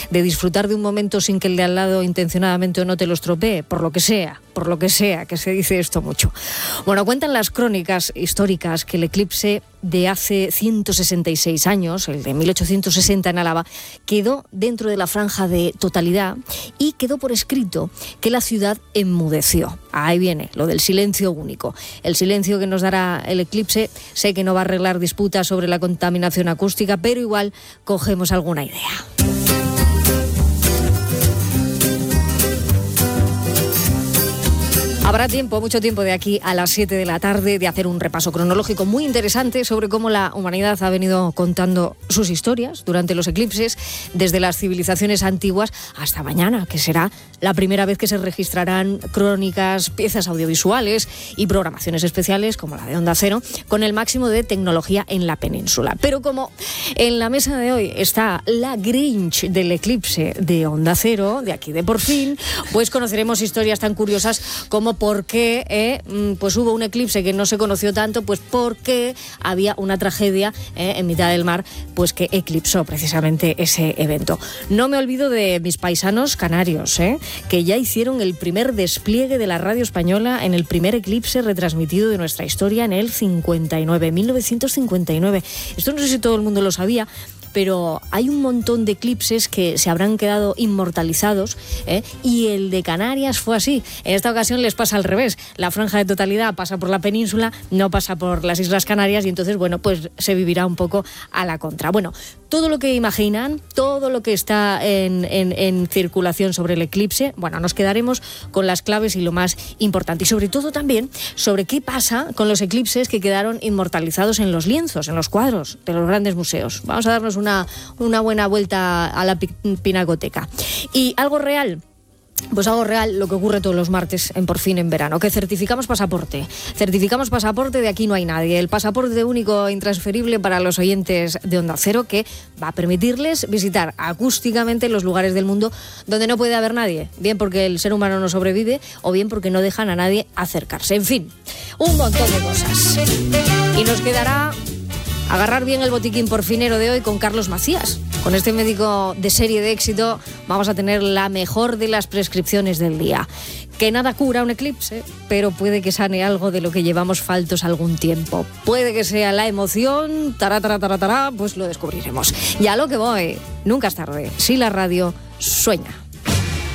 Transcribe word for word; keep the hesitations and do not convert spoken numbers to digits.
de disfrutar de un momento sin que el de al lado intencionadamente o no te lo estropee, por lo que sea, por lo que sea, que se dice esto mucho. Bueno, cuentan las crónicas históricas que el eclipse de hace ciento sesenta y seis años, el de mil ochocientos sesenta en Álava, quedó dentro de la franja de totalidad y quedó por escrito que la ciudad enmudeció. Ahí viene lo del silencio único. El silencio que nos dará el eclipse, sé que no va a arreglar disputas sobre la contaminación acústica, pero igual cogemos alguna idea. Habrá tiempo, mucho tiempo de aquí a las siete de la tarde de hacer un repaso cronológico muy interesante sobre cómo la humanidad ha venido contando sus historias durante los eclipses, desde las civilizaciones antiguas hasta mañana, que será la primera vez que se registrarán crónicas, piezas audiovisuales y programaciones especiales como la de Onda Cero, con el máximo de tecnología en la península. Pero como en la mesa de hoy está la Grinch del eclipse de Onda Cero, de aquí de Por Fin, pues conoceremos historias tan curiosas como por qué eh, pues hubo un eclipse que no se conoció tanto, pues porque había una tragedia eh, en mitad del mar, pues que eclipsó precisamente ese evento. No me olvido de mis paisanos canarios, eh, que ya hicieron el primer despliegue de la radio española en el primer eclipse retransmitido de nuestra historia en el cincuenta y nueve, mil novecientos cincuenta y nueve. Esto no sé si todo el mundo lo sabía, pero hay un montón de eclipses que se habrán quedado inmortalizados, ¿eh? Y el de Canarias fue así. En esta ocasión les pasa al revés. La franja de totalidad pasa por la península, no pasa por las Islas Canarias, y entonces, bueno, pues se vivirá un poco a la contra. Bueno, todo lo que imaginan, todo lo que está en, en, en circulación sobre el eclipse, bueno, nos quedaremos con las claves y lo más importante. Y sobre todo también sobre qué pasa con los eclipses que quedaron inmortalizados en los lienzos, en los cuadros de los grandes museos. Vamos a darnos una Una, una buena vuelta a la pinacoteca. Y algo real, pues algo real, lo que ocurre todos los martes en Por Fin en verano, que certificamos pasaporte. Certificamos pasaporte, de aquí no hay nadie. El pasaporte único e intransferible para los oyentes de Onda Cero, que va a permitirles visitar acústicamente los lugares del mundo donde no puede haber nadie. Bien porque el ser humano no sobrevive, o bien porque no dejan a nadie acercarse. En fin, un montón de cosas. Y nos quedará agarrar bien el botiquín porfinero de hoy con Carlos Macías. Con este médico de serie de éxito vamos a tener la mejor de las prescripciones del día. Que nada cura un eclipse, pero puede que sane algo de lo que llevamos faltos algún tiempo. Puede que sea la emoción, tará, tará, tará, tará, pues lo descubriremos. Y a lo que voy, nunca es tarde, si la radio sueña.